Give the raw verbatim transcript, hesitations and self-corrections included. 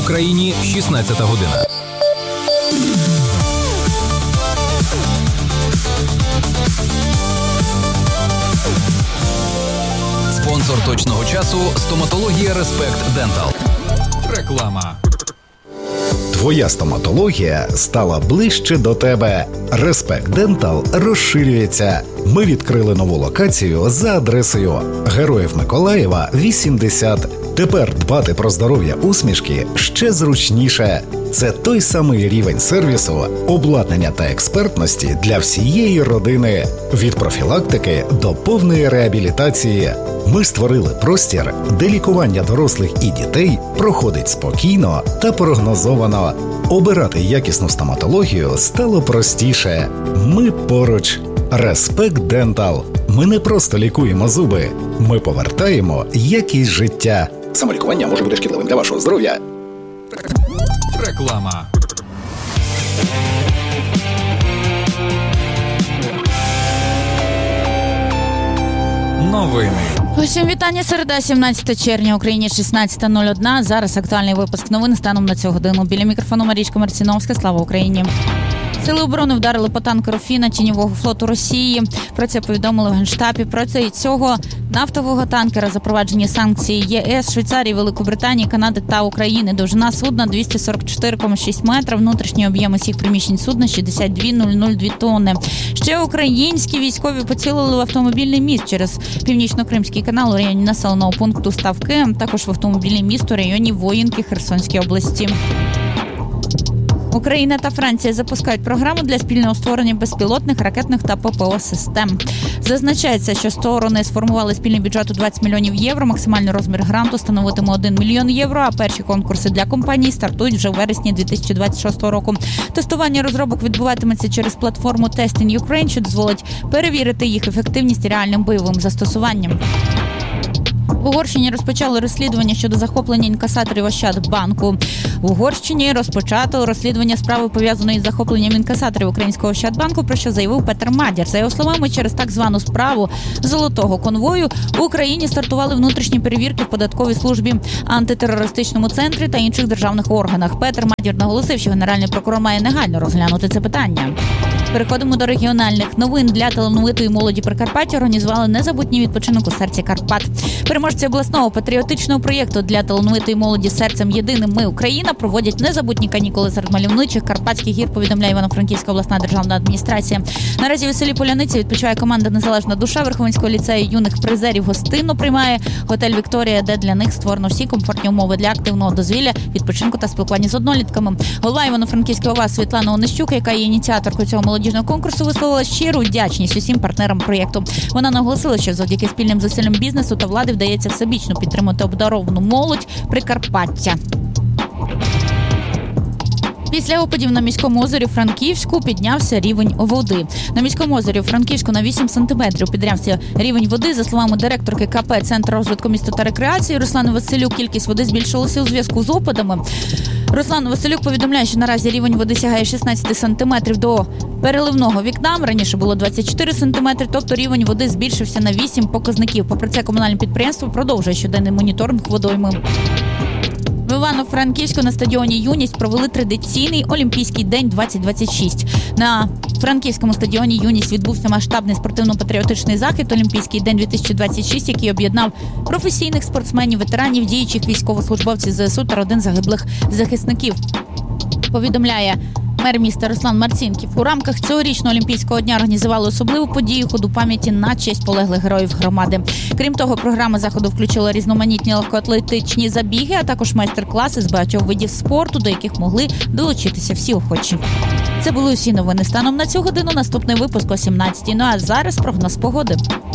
Україні шістнадцята година. Спонсор точного часу – стоматологія Респект Дентал. Реклама. Твоя стоматологія стала ближче до тебе. Респект Дентал розширюється. Ми відкрили нову локацію за адресою Героїв Миколаєва, вісімдесят. Тепер дбати про здоров'я усмішки ще зручніше. Це той самий рівень сервісу, обладнання та експертності для всієї родини. Від профілактики до повної реабілітації. Ми створили простір, де лікування дорослих і дітей проходить спокійно та прогнозовано. Обирати якісну стоматологію стало простіше. Ми поруч. Респект Дентал. Ми не просто лікуємо зуби. Ми повертаємо якість життя. Самолікування може бути шкідливим для вашого здоров'я. Реклама. Новини. Усім вітання, середа, сімнадцяте червня, Україні шістнадцята нуль один. Зараз актуальний випуск новин станом на цю годину. Біля мікрофону Марічка Марціновська. Слава Україні. Сили оборони вдарили по танкеру Фіна тіньового флоту Росії. Про це повідомили в Генштабі. Проти цього нафтового танкера запроваджені санкції ЄС, Швейцарії, Великобританії, Канади та України. Довжина судна двісті сорок чотири цілих шість метра, внутрішній об'єм усіх приміщень судна шістдесят дві тисячі дві тонни. Ще українські військові поцілили в автомобільний міст через Північно-Кримський канал у районі населеного пункту Ставки, також в автомобільний міст у районі Воїнки Херсонської області. Україна та Франція запускають програму для спільного створення безпілотних, ракетних та ППО-систем. Зазначається, що сторони сформували спільний бюджет у двадцять мільйонів євро, максимальний розмір гранту становитиме один мільйон євро, а перші конкурси для компаній стартують вже у вересні дві тисячі двадцять шостого року. Тестування розробок відбуватиметься через платформу Testing Ukraine, що дозволить перевірити їх ефективність реальним бойовим застосуванням. В Угорщині розпочали розслідування щодо захоплення інкасаторів Ощадбанку. В Угорщині розпочато розслідування справи, пов'язаної з захопленням інкасаторів українського Ощадбанку, про що заявив Петер Мадяр. За його словами, через так звану справу золотого конвою в Україні стартували внутрішні перевірки в податковій службі, антитерористичному центрі та інших державних органах. Петер Мадяр наголосив, що Генеральний прокурор має негайно розглянути це питання. Переходимо до регіональних новин. Для талановитої молоді Прикарпаття організували незабутній відпочинок у серці Карпат. Переможці обласного патріотичного проєкту для талановитої молоді «Серцем єдиним ми Україна» проводять незабутні канікули серед мальовничих Карпатських гір, повідомляє Івано-Франківська обласна державна адміністрація. Наразі у селі Поляниця відпочиває команда «Незалежна душа» Верховинського ліцею юних призерів. Гостинно приймає готель «Вікторія», де для них створено всі комфортні умови для активного дозвілля, відпочинку та спілкування з однолітками. Голова Івано-Франківської ОВА Світлана Онищук, яка є ініціаторкою цього молодіжного конкурсу, висловила щиру вдячність усім партнерам проєкту. Вона наголосила, що завдяки спільним зусиллям бізнесу та влади вдається всебічно підтримати обдаровану молодь Прикарпаття. Після опадів на міському озері Франківську піднявся рівень води. На міському озері Франківську на вісім сантиметрів піднявся рівень води. За словами директорки КП «Центр розвитку міста та рекреації» Руслани Василюк, кількість води збільшилася у зв'язку з опадами. Руслан Василюк повідомляє, що наразі рівень води сягає шістнадцять сантиметрів до переливного вікна. Раніше було двадцять чотири сантиметри, тобто рівень води збільшився на вісім показників. Попри це, комунальне підприємство продовжує щоденний моніторинг водойми. В Івано-Франківську на стадіоні «Юність» провели традиційний Олімпійський день двадцять двадцять шість. На Франківському стадіоні «Юність» відбувся масштабний спортивно-патріотичний захід «Олімпійський день дві тисячі двадцять шість», який об'єднав професійних спортсменів, ветеранів, діючих військовослужбовців ЗСУ та родин загиблих захисників. Повідомляє мер міста Руслан Марцінків. У рамках цьогорічного Олімпійського дня організували особливу подію – ходу пам'яті на честь полеглих героїв громади. Крім того, програма заходу включила різноманітні легкоатлетичні забіги, а також майстер-класи з багатьох видів спорту, до яких могли долучитися всі охочі. Це були усі новини станом на цю годину. Наступний випуск о сімнадцятій. Ну а зараз прогноз погоди.